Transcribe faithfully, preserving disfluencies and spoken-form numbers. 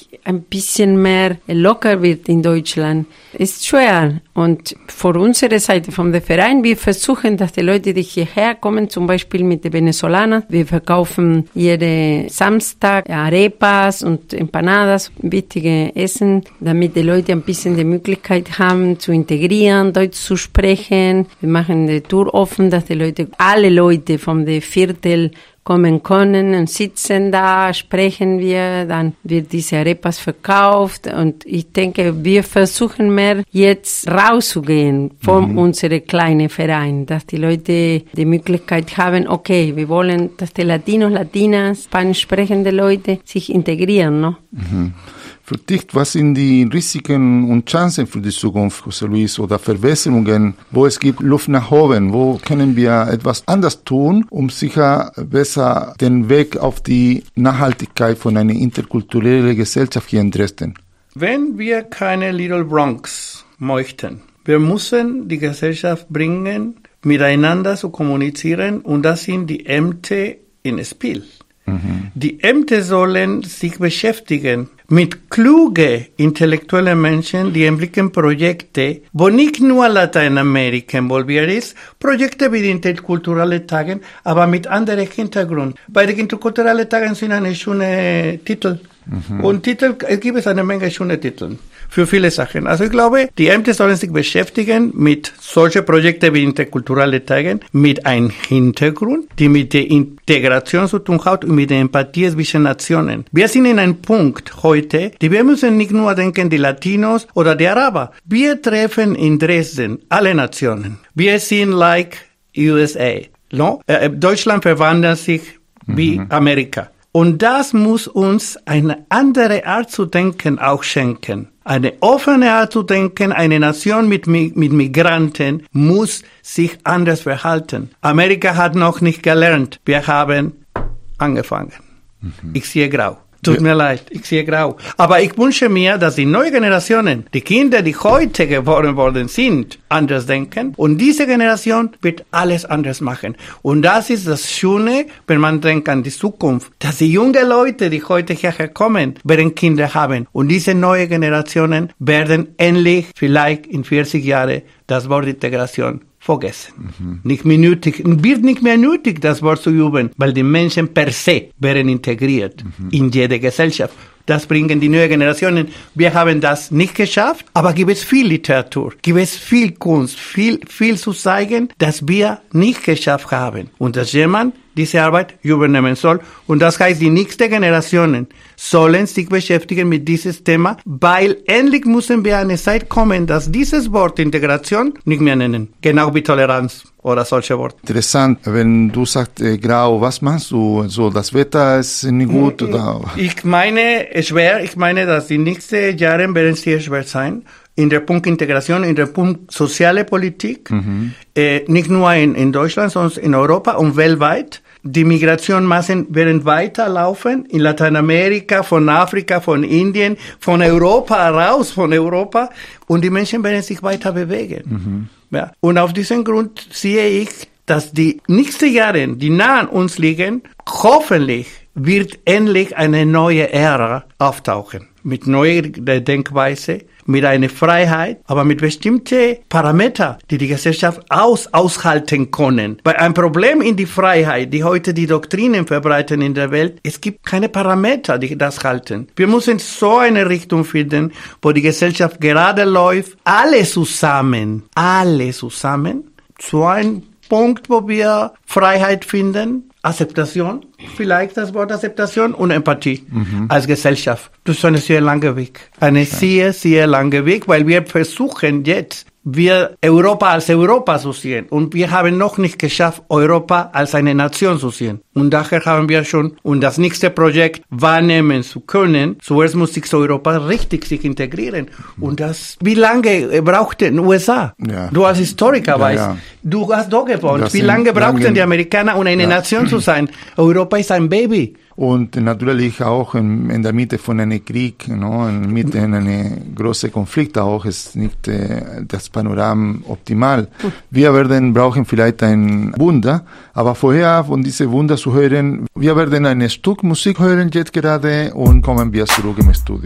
ein bisschen mehr locker wird in Deutschland. Ist schwer. Und von unserer Seite, vom Verein, wir versuchen, dass die Leute, die hierher kommen, zum Beispiel mit den Venezolanern, wir verkaufen jeden Samstag Arepas und Empanadas, wichtige Essen, damit die Leute ein bisschen die Möglichkeit haben, zu integrieren, Deutsch zu sprechen. Wir machen die Tour offen, dass die Leute, alle Leute vom Viertel kommen können und sitzen da, sprechen wir, dann wird diese Arepas verkauft und ich denke, wir versuchen mehr jetzt rauszugehen von mhm. unserem kleinen Verein, dass die Leute die Möglichkeit haben, okay, wir wollen, dass die Latinos, Latinas, spanisch sprechende Leute sich integrieren, no? Mhm. Für dich, was sind die Risiken und Chancen für die Zukunft, José Luis, oder Verbesserungen, wo es gibt Luft nach oben? Wo können wir etwas anders tun, um sicher besser den Weg auf die Nachhaltigkeit von einer interkulturellen Gesellschaft hier in Dresden? Wenn wir keine Little Bronx möchten, wir müssen die Gesellschaft bringen, miteinander zu kommunizieren, und das sind die Ämter ins Spiel. Mhm. Die Ämter sollen sich beschäftigen mit kluge, intellektuelle Menschen, die entwickeln Projekte, wo nicht nur Lateinamerika involviert ist, Projekte wie die interkulturelle Tage, aber mit anderem Hintergrund. Bei den interkulturellen Tagen sind eine schöne Titel. Mhm. Und Titel, es gibt eine Menge schöne Titel für viele Sachen. Also ich glaube, die Ämter sollen sich beschäftigen mit solchen Projekten wie interkulturelle Tage, mit einem Hintergrund, die mit der Integration zu tun hat und mit der Empathie zwischen Nationen. Wir sind in einem Punkt heute, die wir müssen nicht nur denken, die Latinos oder die Araber. Wir treffen in Dresden alle Nationen. Wir sind like U S A. No? Äh, Deutschland verwandelt sich wie mhm. Amerika. Und das muss uns eine andere Art zu denken auch schenken. Eine offene Art zu denken, eine Nation mit, mit Migranten muss sich anders verhalten. Amerika hat noch nicht gelernt. Wir haben angefangen. Mhm. Ich sehe grau. Tut mir leid, ich sehe grau. Aber ich wünsche mir, dass die neuen Generationen, die Kinder, die heute geboren worden sind, anders denken. Und diese Generation wird alles anders machen. Und das ist das Schöne, wenn man denkt an die Zukunft, dass die jungen Leute, die heute hierher kommen, werden Kinder haben. Und diese neuen Generationen werden endlich, vielleicht in vierzig Jahren, das Wort Integration vergessen. Mhm. Nicht mehr nötig, wird nicht mehr nötig, das Wort zu üben, weil die Menschen per se werden integriert mhm. in jede Gesellschaft. Das bringen die neuen Generationen. Wir haben das nicht geschafft, aber gibt es viel Literatur, gibt es viel Kunst, viel, viel zu zeigen, dass wir nicht geschafft haben. Und dass jemand diese Arbeit übernehmen soll. Und das heißt, die nächsten Generationen sollen sich beschäftigen mit diesem Thema, weil endlich müssen wir an eine Zeit kommen, dass dieses Wort Integration nicht mehr nennen. Genau wie Toleranz oder solche Worte. Interessant, wenn du sagst äh, grau, was machst du? So, das Wetter ist nicht gut? Oder? Ich meine, schwer, ich meine, dass die nächsten Jahre werden sehr schwer sein. In der Punkt Integration, in der Punkt soziale Politik, mhm. äh, nicht nur in, in Deutschland, sondern in Europa und weltweit. Die Migrationsmassen werden weiterlaufen in Lateinamerika, von Afrika, von Indien, von Europa raus, von Europa. Und die Menschen werden sich weiter bewegen. Mhm. Ja. Und auf diesem Grund sehe ich, dass die nächsten Jahre, die nah an uns liegen, hoffentlich wird endlich eine neue Ära auftauchen. Mit neuer Denkweise, mit einer Freiheit, aber mit bestimmten Parametern, die die Gesellschaft aus, aushalten können. Weil ein Problem in die Freiheit, die heute die Doktrinen verbreiten in der Welt, es gibt keine Parameter, die das halten. Wir müssen so eine Richtung finden, wo die Gesellschaft gerade läuft, alle zusammen, alle zusammen, zu einem Punkt, wo wir Freiheit finden, Akzeptation, vielleicht das Wort Akzeptation und Empathie mhm. als Gesellschaft. Das ist ein sehr langer Weg. Ein sehr, sehr langer Weg, weil wir versuchen jetzt, wir Europa als Europa zu sehen. Und wir haben noch nicht geschafft, Europa als eine Nation zu sehen. Und daher haben wir schon, um das nächste Projekt wahrnehmen zu können, zuerst muss sich Europa richtig sich integrieren. Und das, wie lange braucht den U S A? Ja. Du als Historiker ja, weißt, ja. du hast dort gewohnt. Das wie lange brauchten lange, die Amerikaner, um eine ja. Nation zu sein? Europa ist ein Baby. Und natürlich auch in, in der Mitte von einem Krieg, no, in der Mitte in einem großen Konflikt auch ist nicht äh, das Panorama optimal. Wir werden brauchen vielleicht ein Wunder, aber vorher von diesem Wunder zu hören, wir werden ein Stück Musik hören jetzt gerade und kommen wir zurück im Studio.